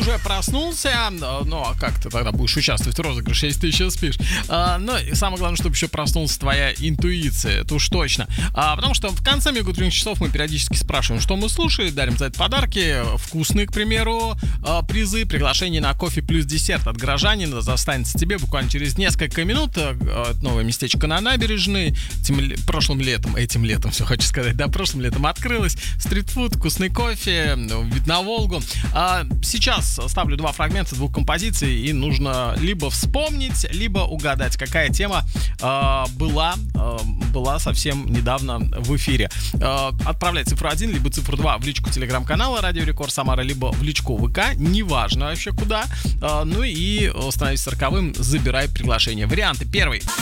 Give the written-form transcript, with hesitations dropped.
уже проснулся, ну а как ты тогда будешь участвовать в розыгрыше, если ты еще спишь? Ну и самое главное, чтобы еще проснулась твоя интуиция, это уж точно. Потому что в конце мега-утренних часов мы периодически спрашиваем, что мы слушаем, дарим за это подарки, вкусные, к примеру, призы, приглашение на кофе плюс десерт от горожанина достанется тебе буквально через несколько минут. Новое местечко на набережной, этим летом, все хочу сказать, да, прошлым летом открылось. Стритфуд, вкусный кофе, вид на Волгу. Сейчас ставлю два фрагмента двух композиций, и нужно либо вспомнить, либо угадать, какая тема была совсем недавно в эфире. Отправляй цифру 1, либо цифру 2 в личку телеграм-канала Радио Рекорд Самара, либо в личку ВК, неважно вообще куда. Ну и становись 40-м, забирай приглашение. Варианты: первый.